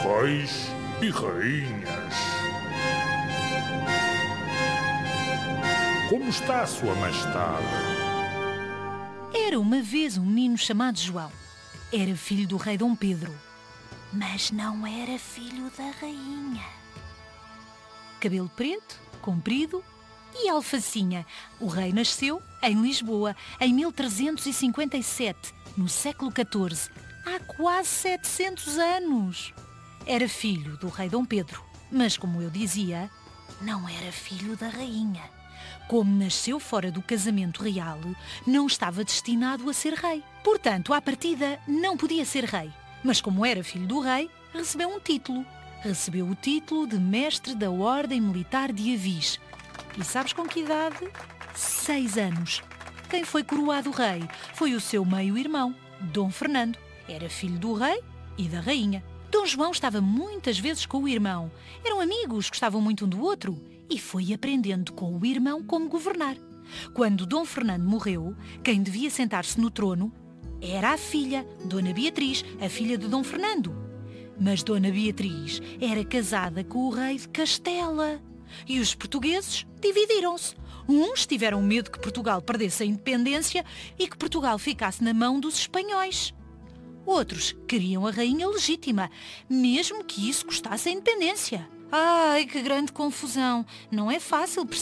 reis e rainhas. Como está Sua Majestade? Era uma vez um menino chamado João. Era filho do rei Dom Pedro, mas não era filho da rainha. Cabelo preto, comprido e alfacinha. O rei nasceu em Lisboa em 1357, no século XIV, há quase 700 anos. Era filho do rei Dom Pedro, mas, como eu dizia, não era filho da rainha. Como nasceu fora do casamento real, não estava destinado a ser rei. Portanto, à partida, não podia ser rei. Mas como era filho do rei, recebeu um título. Recebeu o título de mestre da Ordem Militar de Avis. E sabes com que idade? 6 anos. Quem foi coroado rei foi o seu meio-irmão, Dom Fernando. Era filho do rei e da rainha. Dom João estava muitas vezes com o irmão. Eram amigos, gostavam muito um do outro. E foi aprendendo com o irmão como governar. Quando Dom Fernando morreu, quem devia sentar-se no trono era a filha, Dona Beatriz, a filha de Dom Fernando. Mas Dona Beatriz era casada com o rei de Castela. E os portugueses dividiram-se. Uns tiveram medo que Portugal perdesse a independência e que Portugal ficasse na mão dos espanhóis. Outros queriam a rainha legítima, mesmo que isso custasse a independência. Ai, que grande confusão! Não é fácil perceber.